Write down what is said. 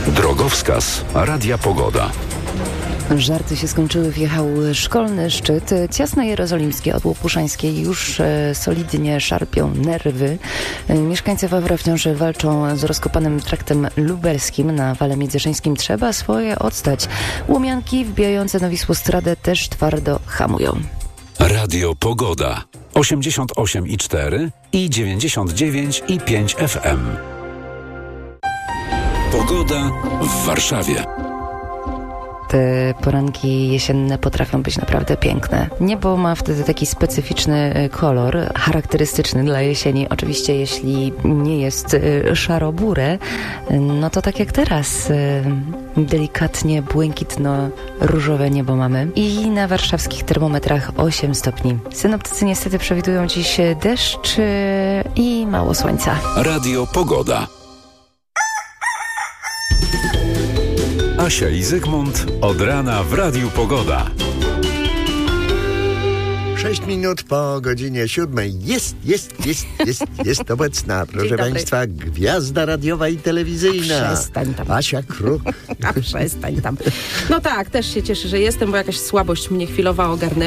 Drogowskaz Radia Pogoda. Żarty się skończyły, wjechał szkolny szczyt. Ciasno jerozolimskie od Łopuszańskiej już solidnie szarpią nerwy. Mieszkańcy Wawra wciąż walczą z rozkopanym traktem lubelskim. Na wale międzyszyńskim trzeba swoje odstać. Łomianki wbijające na Wisłostradę też twardo hamują. Radio Pogoda 88,4 i 99,5 FM. Pogoda w Warszawie. Te poranki jesienne potrafią być naprawdę piękne. Niebo ma wtedy taki specyficzny kolor, charakterystyczny dla jesieni. Oczywiście jeśli nie jest szaro-burę, no to tak jak teraz, delikatnie błękitno-różowe niebo mamy. I na warszawskich termometrach 8 stopni. Synoptycy niestety przewidują dziś deszcz i mało słońca. Radio Pogoda. Asia i Zygmunt od rana w Radiu Pogoda. 6 minut po godzinie 7. Jest obecna, proszę Państwa, gwiazda radiowa i telewizyjna. Przestań tam. Asia Kruk. A przestań tam. No tak, też się cieszę, że jestem, bo jakaś słabość mnie chwilowa ogarnęła.